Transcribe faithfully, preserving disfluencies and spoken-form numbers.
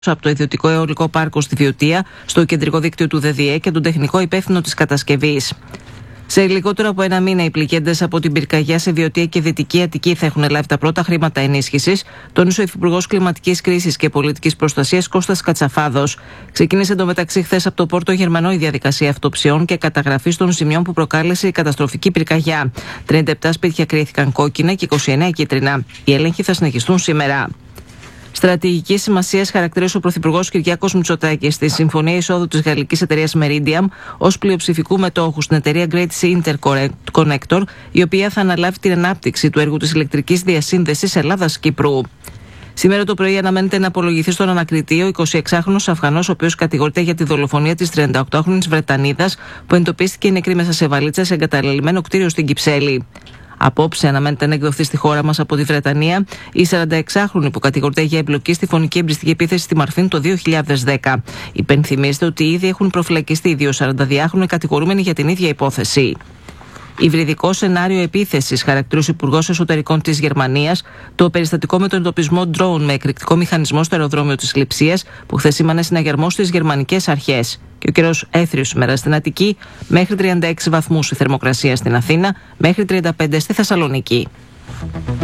από το ιδιωτικό αιωλικό πάρκο στη Βιωτία, στο κεντρικό δίκτυο του ΔΔΕ και τον τεχνικό υπεύθυνο της κατασκευής. Σε λιγότερο από ένα μήνα, οι πληγέντες από την πυρκαγιά σε Βιωτία και Δυτική Αττική θα έχουν λάβει τα πρώτα χρήματα ενίσχυσης, τόνισε ο Υφυπουργός Κλιματικής Κρίσης και Πολιτικής Προστασίας Κώστας Κατσαφάδος. Ξεκίνησε εντωμεταξύ χθες από το Πόρτο Γερμανό η διαδικασία αυτοψιών και καταγραφής των σημείων που προκάλεσε η καταστροφική πυρκαγιά. τριάντα επτά σπίτια κρίθηκαν κόκκινα και είκοσι εννέα κίτρινα. Οι έλεγχοι θα συνεχιστούν σήμερα. Στρατηγική σημασία χαρακτήρισε ο Πρωθυπουργός Κυριάκος Μητσοτάκης στη συμφωνία εισόδου της γαλλικής εταιρείας Meridiam ως πλειοψηφικού μετόχου στην εταιρεία Great Sea Interconnector, η οποία θα αναλάβει την ανάπτυξη του έργου της ηλεκτρικής διασύνδεσης Ελλάδας-Κύπρου. Σήμερα το πρωί αναμένεται να απολογηθεί στον ανακριτή ο εικοσιεξάχρονος Αφγανός, ο οποίος κατηγορείται για τη δολοφονία της τριανταοκτάχρονης Βρετανίδας που εντοπίστηκε νεκρή μέσα σε βαλίτσα σε εγκαταλελειμμένο κτίριο στην Κυψέλη. Απόψε αναμένεται να εκδοθεί στη χώρα μας από τη Βρετανία η σαρανταεξάχρονη που κατηγορείται για εμπλοκή στη φωνική εμπριστική επίθεση στη Μαρφίν το δύο χιλιάδες δέκα. Υπενθυμίστε ότι ήδη έχουν προφυλακιστεί δύο σαρανταδυάχρονοι κατηγορούμενοι για την ίδια υπόθεση. Υβριδικό σενάριο επίθεσης, χαρακτηρίζει ο Υπουργός Εσωτερικών της Γερμανίας το περιστατικό με τον εντοπισμό ντρόουν με εκρηκτικό μηχανισμό στο αεροδρόμιο της Λειψίας, που χθες σήμανε συναγερμό στις γερμανικές αρχές. Και ο καιρός έθριος σήμερα στην Αττική, μέχρι τριάντα έξι βαθμούς η θερμοκρασία στην Αθήνα, μέχρι τριάντα πέντε στη Θεσσαλονίκη.